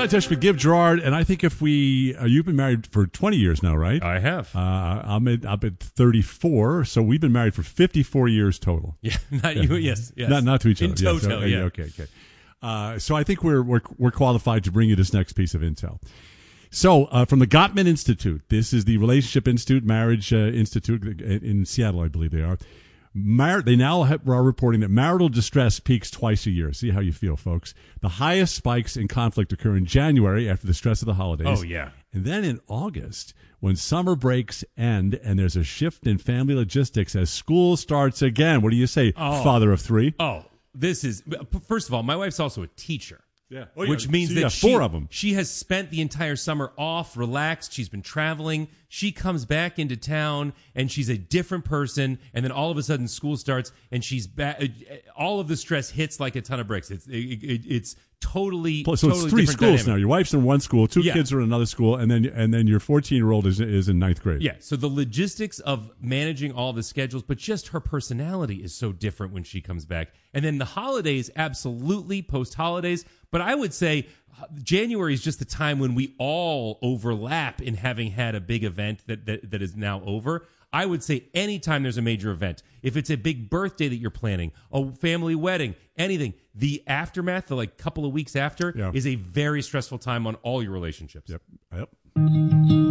Contest we give Gerard, and I think if we, you've been married for 20 years now, right? I have. I'm at 34, so we've been married for 54 years total. Yeah, not you. Yes. Not to each other. In total, yes, yeah. Okay. So I think we're qualified to bring you this next piece of intel. So from the Gottman Institute, this is the Relationship Institute, Marriage Institute in Seattle, I believe they are. They now are reporting that marital distress peaks twice a year. See how you feel, folks. The highest spikes in conflict occur in January after the stress of the holidays. Oh, yeah. And then in August, when summer breaks end and there's a shift in family logistics as school starts again. What do you say, father of three? Oh, this is, first of all, my wife's also a teacher. Yeah. Which means so that four of them. She has spent the entire summer off, relaxed. She's been traveling. She comes back into town, and she's a different person. And then all of a sudden, school starts, and she's back. All of the stress hits like a ton of bricks. It's totally so totally it's three different schools dynamic. now. Your wife's in one school, two kids are in another school, and then your 14-year-old is in ninth grade. Yeah. So the logistics of managing all the schedules, but just her personality is so different when she comes back. And then the holidays, absolutely post holidays. But I would say January is just the time when we all overlap in having had a big event that is now over. I would say anytime there's a major event, if it's a big birthday that you're planning, a family wedding, anything, the aftermath, the couple of weeks after, is a very stressful time on all your relationships. Yep.